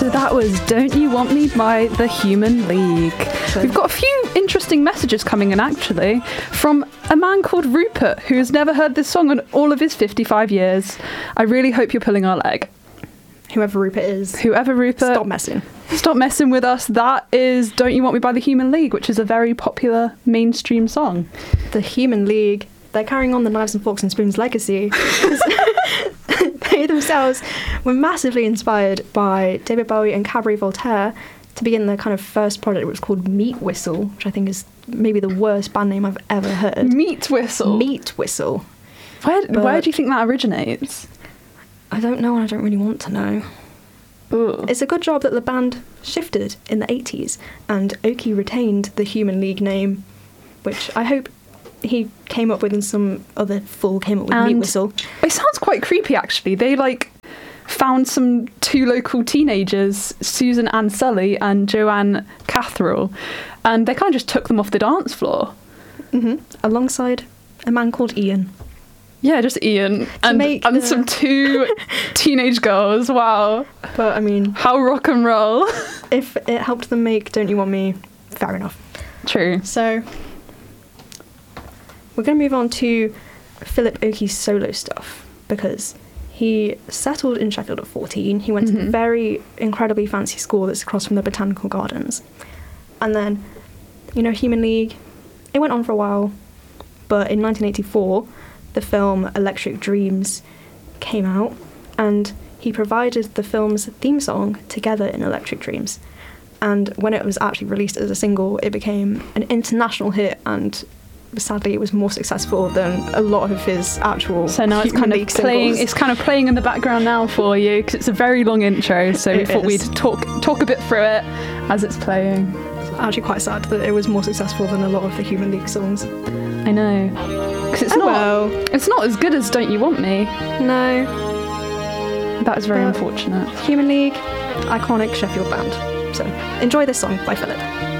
So that was Don't You Want Me by The Human League. We've got a few interesting messages coming in, actually, from a man called Rupert, who has never heard this song in all of his 55 years. I really hope you're pulling our leg. Whoever Rupert is. Whoever Rupert. Stop messing. Stop messing with us. That is Don't You Want Me by The Human League, which is a very popular mainstream song. The Human League, they're carrying on the Knives and Forks and Spoons legacy. They themselves were massively inspired by David Bowie and Cabaret Voltaire to begin their kind of first project, which was called Meat Whistle, which I think is maybe the worst band name I've ever heard. Meat Whistle? Meat Whistle. Where do you think that originates? I don't know, and I don't really want to know. Ooh. It's a good job that the band shifted in the 80s, and Oki retained the Human League name, which I hope he came up with and some other fool came up with Meat Whistle. It sounds quite creepy, actually. They, found two local teenagers, Susan Ann Sully and Joanne Catherall, and they kind of just took them off the dance floor. Mm-hmm. Alongside a man called Ian. Yeah, just Ian. And some two teenage girls. Wow. But, I mean... How rock and roll. If it helped them make Don't You Want Me, fair enough. True. So... we're going to move on to Philip Oakey's solo stuff, because he settled in Sheffield at 14. He went to the very incredibly fancy school that's across from the Botanical Gardens. And then, Human League, it went on for a while. But in 1984, the film Electric Dreams came out, and he provided the film's theme song Together in Electric Dreams. And when it was actually released as a single, it became an international hit, and sadly it was more successful than a lot of his actual so now it's kind of playing singles. It's kind of playing in the background now for you, because it's a very long intro, so we thought we'd talk a bit through it as it's playing. It's actually quite sad that it was more successful than a lot of the Human League songs. I know, because it's not as good as Don't You Want Me. No, that is very unfortunate. Human League, iconic Sheffield band. So enjoy this song by Philip.